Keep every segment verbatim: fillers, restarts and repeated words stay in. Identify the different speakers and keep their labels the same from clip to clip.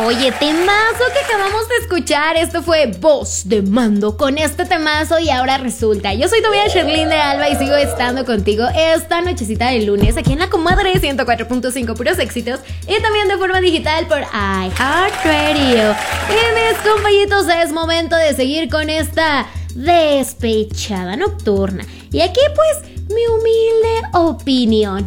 Speaker 1: Oye, temazo que acabamos de escuchar. Esto fue Voz de Mando con este temazo y ahora resulta. Yo soy tu amiga Sherlyn de Alba y sigo estando contigo esta nochecita de lunes aquí en La Comadre ciento cuatro punto cinco, puros éxitos, y también de forma digital por iHeartRadio. Y mis compañitos, es momento de seguir con esta despechada nocturna. Y aquí pues mi humilde opinión.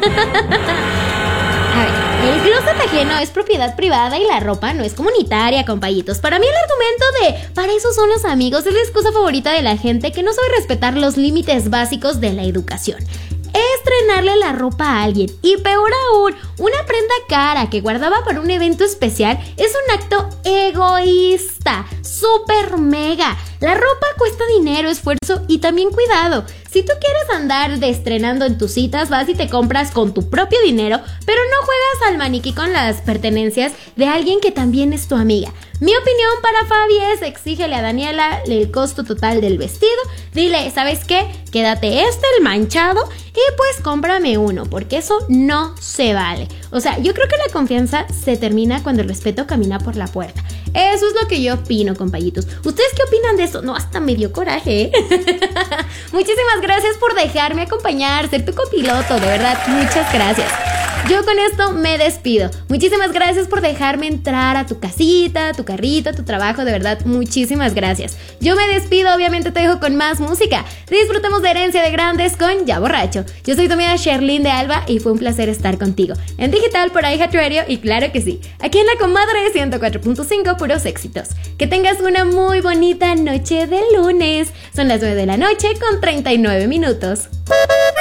Speaker 1: A ver, el closet ajeno es propiedad privada y la ropa no es comunitaria, compañitos. Para mí el argumento de "para eso son los amigos" es la excusa favorita de la gente que no sabe respetar los límites básicos de la educación. Estrenarle la ropa a alguien, y peor aún, una prenda cara que guardaba para un evento especial, es un acto egoísta, súper mega. La ropa cuesta dinero, esfuerzo y también cuidado. Si tú quieres andar de estrenando en tus citas, vas y te compras con tu propio dinero, pero no juegas al maniquí con las pertenencias de alguien que también es tu amiga. Mi opinión para Fabi es: exígele a Daniela el costo total del vestido, dile, ¿sabes qué? Quédate este, el manchado, y pues cómprame uno, porque eso no se vale. O sea, yo creo que la confianza se termina cuando el respeto camina por la puerta. Eso es lo que yo opino, compañitos. ¿Ustedes qué opinan de eso? No, hasta me dio coraje, ¿eh? Muchísimas gracias por dejarme acompañar, ser tu copiloto, de verdad, muchas gracias. Yo con esto me despido. Muchísimas gracias por dejarme entrar a tu casita, a tu carrito, a tu trabajo. De verdad, muchísimas gracias. Yo me despido, obviamente te dejo con más música. Disfrutemos de Herencia de Grandes con Ya Borracho. Yo soy tu amiga Sherlyn de Alba y fue un placer estar contigo. En digital por iHeartRadio y claro que sí, aquí en La Comadre ciento cuatro punto cinco, puros éxitos. Que tengas una muy bonita noche de lunes. Son las nueve de la noche con treinta y nueve minutos.